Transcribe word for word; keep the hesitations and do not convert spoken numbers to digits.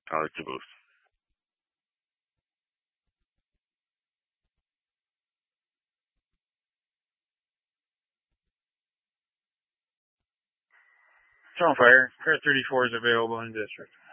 I'll let you boost. It's on fire. Car thirty-four is available in district.